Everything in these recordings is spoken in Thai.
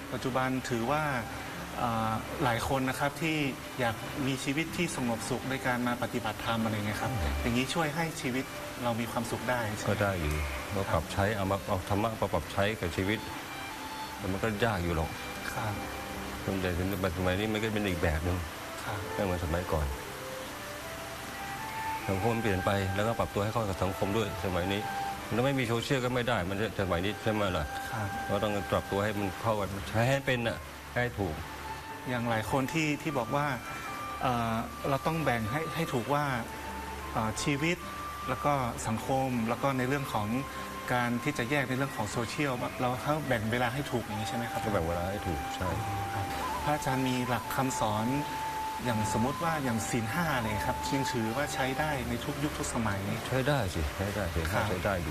ปัจจุบันถือว่าหลายคนนะครับที่อยากมีชีวิตที่สงบสุขในการมาปฏิบัติธรรมอะไรเงี้ยครับอย่างนี้ช่วยให้ชีวิตเรามีความสุขได้ก็ได้อยู่เราปรับใช้เอาธรรมะปรับใช้กับชีวิตแต่มันก็ยากอยู่หรอกส่วนใหญ่ถึงสมัยนี้มันก็เป็นอีกแบบหนึ่งไม่เหมือนสมัยก่อนสังคมเปลี่ยนไปแล้วก็ปรับตัวให้เข้ากับสังคมด้วยสมัยนี้ถ้าไม่มีโซเชียลก็ไม่ได้มันจะสมัยนี้ใช่ไหมล่ะเราต้องปรับตัวให้มันเข้ากันใช้ให้เป็นน่ะให้ถูกอย่างหลายคนที่บอกว่าเราต้องแบ่งให้ถูกว่าชีวิตแล้วก็สังคมแล้วก็ในเรื่องของการที่จะแยกในเรื่องของโซเชียลเราเขาแบ่งเวลาให้ถูกอย่างนี้ใช่ไหมครับก็แบ่งเวลาให้ถูกใช่พระอาจารย์มีหลักคำสอนอย่างสมมุติว่าอย่างศีลห้าเลยครับยังถือว่าใช้ได้ในทุกยุคทุกสมัยใช้ได้สิใช้ได้ศีลห้าใช้ได้ดี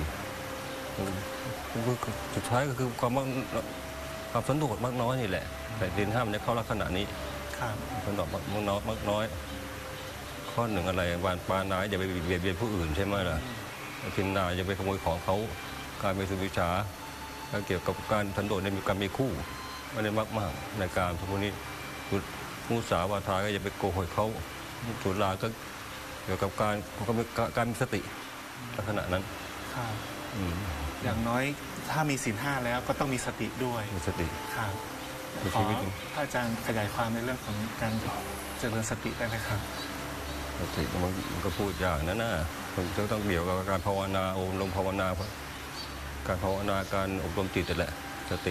สุดท้ายก็คือความสันโดษมากน้อยนี่แหละแต่ศีลห้ามันจะเข้าลักษณะนี้สันโดษมากน้อยข้อหนึ่งอะไรวานปานายอย่าไปเบียดเบียนผู้อื่นใช่ไหมล่ะทินนาอย่าไปขโมยของเขาการไปสุวิชาเกี่ยวกับการสันโดษในการมีคู่ไม่ได้มากในการพวกนี้มุสาวาทาก็อย่าไปโกหกเขาสุราก็เกี่ยวกับการมีสติลักษณะนั้นอย่างน้อยถ้ามีศีลห้าแล้วก็ต้องมีสติด้วยมีสติครับขอพระอาจารย์ขยายความในเรื่องของการเจริญสติได้ไหมครับสติมันก็พูดอย่างนั้นนะมันจะต้องเกี่ยวกับการภาวนาอบรมภาวนาการภาวนาการอบรมจิตนั่นแหละสติ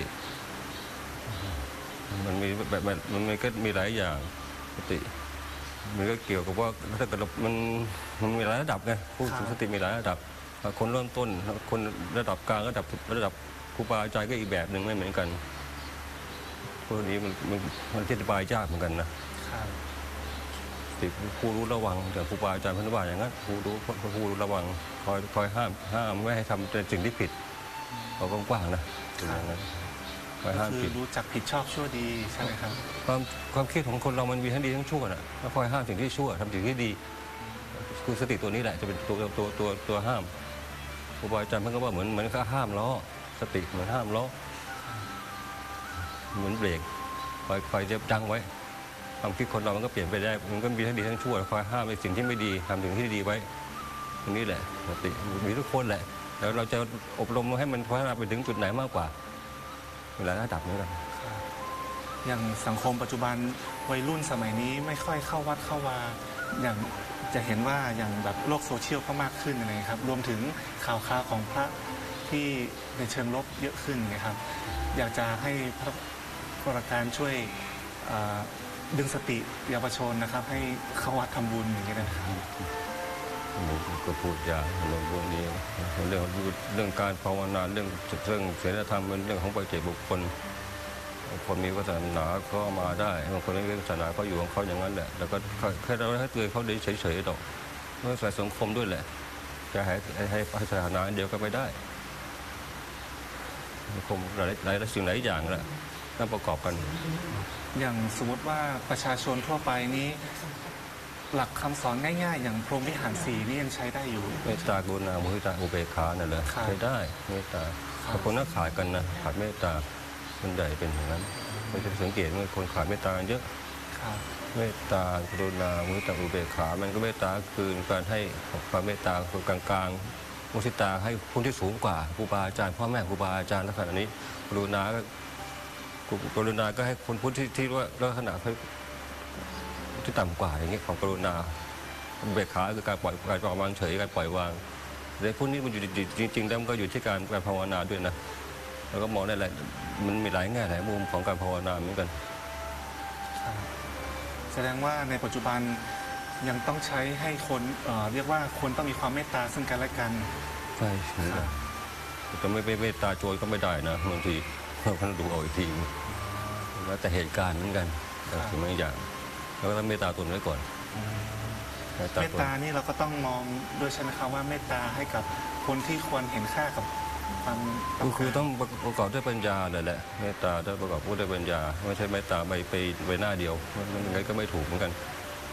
มันมีแบบมันก็มีหลายอย่างสติมันก็เกี่ยวกับว่าถ้าเกิดมันมีหลายระดับไงผู้สติมีหลายระดับคนเริ่มต้นคนระดับกลางระดับครูบาอาจารย์ก็อีกแบบหนึ่งไม่เหมือนกันพวกนี้มันอธิบายยากเหมือนกันนะติผู้รู้ระวังแต่ครูบาอาจารย์พันธุ์ว่าอย่างนั้นผู้รู้ระวังคอยห้ามไม่ให้ทำเป็นสิ่งที่ผิดเรากว้างๆนะอย่างนั้นคือรู้จักผิดชอบชั่วดีใช่ไหมครับความคิดของคนเรามันมีทั้งดีทั้งชั่วนะแล้วคอยห้ามสิ่งที่ชั่วทำสิ่งที่ดีคือสติตัวนี้แหละจะเป็นตัวห้ามครูบาอาจารย์เพิ่งก็ว่าเหมือนก็ห้ามล้อสติเหมือนห้ามล้อเหมือนเบรกคอยจะดังไว้ความคิดคนเรามันก็เปลี่ยนไปได้มันก็มีทั้งดีทั้งชั่วคอยห้ามในสิ่งที่ไม่ดีทำสิ่งที่ดีไว้ตรงนี้แหละสติมีทุกคนแหละแล้วเราจะอบรมให้มันพัฒนาไปถึงจุดไหนมากกว่าเวลาระดับนี้เราอย่างสังคมปัจจุบันวัยรุ่นสมัยนี้ไม่ค่อยเข้าวัดเข้าวาอย่างจะเห็นว่าอย่างแบบโลกโซเชียลก็มากขึ้นอะไรครับรวมถึงข่าวของพระที่ในเชิงลบเยอะขึ้นนะครับอยากจะให้พระวรการช่วยดึงสติเยาวชนนะครับให้เข้าวัดทำบุญอย่างนี้นะครับก็พูดยากเรื่องพวกนี้เรื่องการภาวนาเรื่องศีลธรรมเป็นเรื่องของปัจเจกบุคคลคนมีศาสนาก็มาได้บางคนไม่มีศาสนาก็อยู่ของเขาอย่างนั้นแหละแต่ก็แค่เราให้เตือนเขาได้เฉยๆต่อเมื่อใส่สังคมด้วยแหละจะให้ศาสนาเดียวก็ไม่ได้สังคมหลายสิ่งหลายอย่างแหละต้องประกอบกันอย่างสมมติว่าประชาชนทั่วไปนี้หลักคำสอนง่ายๆอย่างพรหมวิหารสี่นี่ยังใช้ได้อยู่เมตตากรุณามุทิตาอุเบกขานั่นแหละใช้ได้เมตตาแต่คนนักขาดกันนะขาดเมตตาส่วนใหญ่เป็นอย่างนั้นเราจะสังเกตว่าคนขาดเมตตาเยอะเมตตากรุณามุทิตาอุเบกขามันก็เมตตาคือการให้ความเมตตาคือกลางๆมุทิตาให้ผู้ที่สูงกว่าครูบาอาจารย์พ่อแม่ครูบาอาจารย์ลักษณะนี้กรุณาก็ให้คนผู้ที่ว่าลักษณะที่ต่ำกว่าอย่างนี้ของกรุณาเบกขาคือการปล่อยวางเฉยการปล่อยวางแต่พวกนี้มันอยู่จริงๆแล้วมันก็อยู่ที่การภาวนาด้วยนะแล้วก็มองได้หลายมันมีหลายแง่หลายมุมของการภาวนาเหมือนกันแสดงว่าในปัจจุบันยังต้องใช้ให้คนเรียกว่าคนต้องมีความเมตตาซึ่งกันและกันใช่จะไม่เมตตาโจรก็ไม่ได้นะบางทีเราต้องดูเอาอีกทีแล้วแต่เหตุการณ์เหมือนกันแต่สิ่งบางอย่างเราก็ต้องเมตตาตนไว้ก่อนเมตตานี่เราก็ต้องมองด้วยใช่ไหมครับว่าเมตตาให้กับคนที่ควรเห็นค่ากับความคือต้องประกอบด้วยปัญญาเลยแหละเมตตาต้องประกอบด้วยปัญญาไม่ใช่เมตตาไปหน้าเดียวมันยังไงก็ไม่ถูกเหมือนกัน